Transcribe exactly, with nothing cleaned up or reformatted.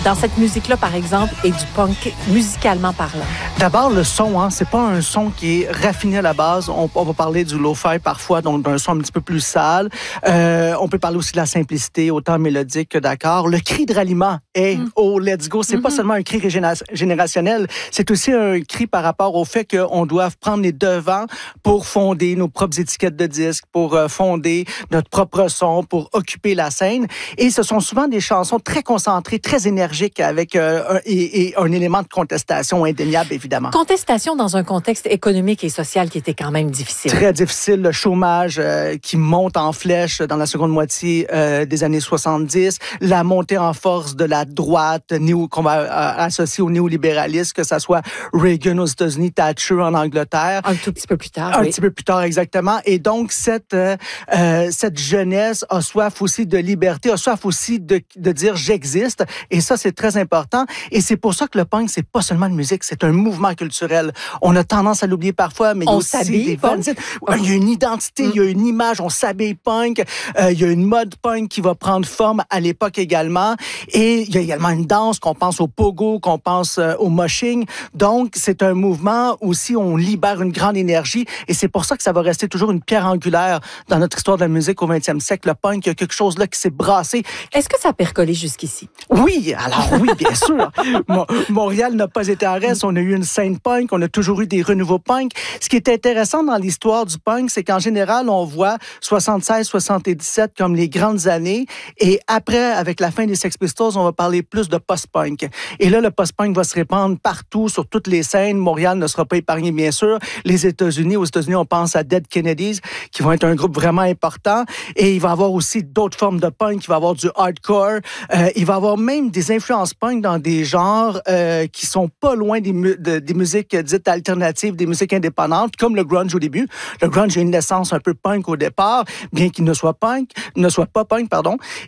dans cette musique-là, par exemple, et du punk musicalement parlant? D'abord, le son, hein, c'est pas un son qui est raffiné à la base. On, on va parler du lo-fi parfois, donc d'un son un petit peu plus sale. Euh, on peut parler aussi de la simplicité, autant mélodique que d'accord. Le cri de ralliement est mm. oh, let's go. C'est mm-hmm. pas seulement un cri régénéra- générationnel, c'est aussi un cri par rapport au fait qu'on doit prendre les devants pour fonder nos propres étiquettes de disques, pour euh, fonder notre propre son, pour occuper la scène. Et ce sont souvent des chansons très concentrées, très énergiques, avec euh, un, et, et un élément de contestation indéniable, évidemment. Contestation dans un contexte économique et social qui était quand même difficile. Très difficile. Le chômage euh, qui monte en flèche dans la seconde moitié euh, des années soixante-dix. La montée en force de la droite néo, qu'on va euh, associer au néolibéralisme, que ce soit Reagan aux États-Unis, Thatcher en Angleterre. Un tout petit peu plus tard, Un oui. petit peu plus tard, exactement. Et donc, cette, euh, euh, cette jeunesse a soif aussi de liberté, a soif aussi de, de dire « j'existe ». Et ça, c'est très important. Et c'est pour ça que le punk, c'est pas seulement une musique, c'est un mouvement culturel. On a tendance à l'oublier parfois, mais il y a on aussi s'habille, des bandes. Il y a une identité, mm. il y a une image, on s'habille punk. Euh, il y a une mode punk qui va prendre forme à l'époque également. Et il y a également une danse, qu'on pense au pogo, qu'on pense euh, au moshing. Donc, c'est un mouvement aussi où on libère une grande énergie. Et c'est pour ça que ça va rester toujours une pierre angulaire dans notre histoire de la musique au vingtième siècle. Le punk, il y a quelque chose là qui s'est brassé. Est-ce que ça a percolé jusqu'ici? Oui, alors oui, bien sûr. Mo- Montréal n'a pas été en reste. On a eu une scène punk, on a toujours eu des renouveaux punk. Ce qui est intéressant dans l'histoire du punk, c'est qu'en général, on voit soixante-seize soixante-dix-sept comme les grandes années. Et après, avec la fin des Sex Pistols, on va parler plus de post-punk. Et là, le post-punk va se répandre partout, sur toutes les scènes. Montréal ne sera pas épargné, bien sûr. Les États-Unis, aux États-Unis, on pense à Dead Kennedys, qui vont être un groupe vraiment important. Et il va y avoir aussi d'autres formes de punk. Il va y avoir du hardcore. Euh, il va y avoir même des influences punk dans des genres euh, qui sont pas loin des, mu- de, des musiques dites alternatives, des musiques indépendantes, comme le grunge au début. Le grunge a une naissance un peu punk au départ, bien qu'il ne soit punk, ne soit pas punk, pardon.